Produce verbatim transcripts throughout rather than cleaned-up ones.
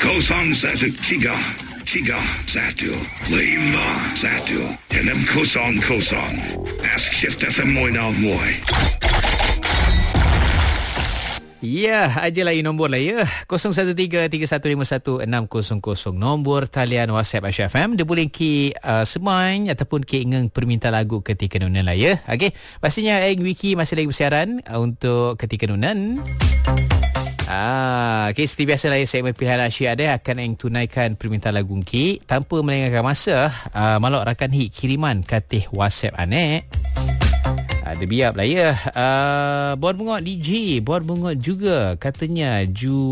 kosong satu tiga tiga satu lima satu enam kosong kosong. Ask Shift F M Moy Now Moy. Ya, aja lagi nombor lah ya. kosong satu tiga tiga satu lima satu enam kosong kosong. Nombor talian WhatsApp Aisyah F M. Dia boleh ki uh, semain ataupun ki ingin perminta lagu ketika nunan lah ya. Okey, pastinya Eng Wiki masih lagi bersiaran uh, untuk ketika nunan. Ah, okay, seperti biasa lah ya, segmen pilihan Asyik ada akan Eng tunaikan permintaan lagu ki tanpa melengahkan masa. Uh, malok rakan hit kiriman katih WhatsApp anek. Ada biap lah ya. Uh, Bon Bungot D J, Bon Bungot juga katanya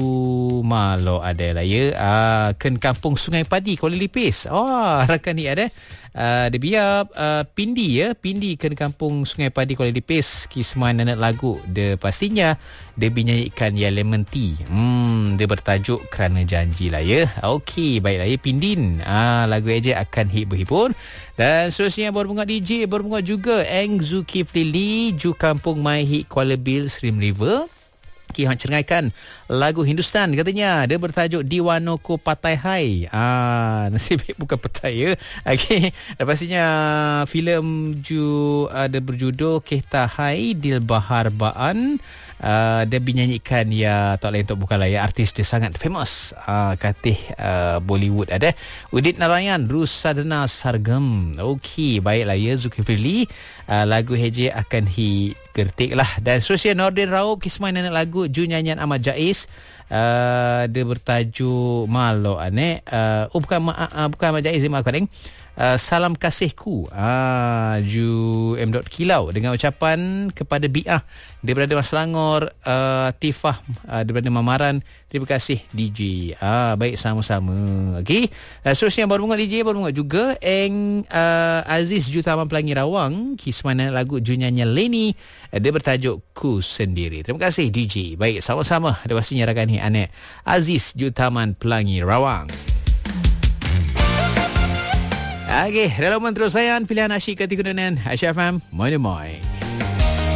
Jumalo ada lah ya. Uh, Ken Kampung Sungai Padi Kuala Lipis. Oh, rakan ni ada. Uh, dia biap uh, Pindi ya. Pindi Ken Kampung Sungai Padi Kuala Lipis. Kisman anak lagu. Dia pastinya dia menyanyikan ya Lemon Tea. Hmm, dia bertajuk Kerana Janji lah ya. Okey, baiklah ya Pindin. Ah, lagu aja akan hit berhibur. Dan seterusnya Bon Bungot D J, Bon Bungot juga Eng Zulkifli Lee, Ju Kampung My Hit Kuala Bil Srim River. Kihon cerngaikan lagu Hindustan katanya. Dia bertajuk Diwanoko Patai Hai. Ah, nasib bukan petai ya. Okey, dan pastinya filem Ju ada uh, berjudul Kehta Hai Dil Bahar Baan. Uh, dia dinyanyikan ya tak lain tak bukanlah ya artis dia sangat famous uh, katih uh, Bollywood ada Udit Narayan Rusadana Sargam. Okey, baiklah ya Zulkifli Lee. Uh, lagu Heje akan hi gertik lah. Dan seterusnya Nordin Raub kismain anak lagu Ju nyanyian Ahmad Jais. Uh, dia bertajuk Malo Ane. Uh, oh bukan uh, bukan Ahmad Jais, maaf kadang. Uh, Salam Kasihku uh, Ju M. Kilau dengan ucapan kepada Bi'ah daripada Mas Selangor, uh, Tifah uh, daripada Mamaran. Terima kasih D J. Ah, baik, sama-sama. Okey. Uh, seterusnya Baru Bunga D J, Baru Bunga juga Eng uh, Aziz Ju Taman Pelangi Rawang kismana lagu Ju nyanyian Leni. Uh, dia bertajuk Ku Sendiri. Terima kasih D J. Baik, sama-sama. Ada pastinya rakan ni anek Aziz Ju Taman Pelangi Rawang. Okey, dalam terus sayang pilihan asyik ketika nunan Aisyah F M, Moy Moy.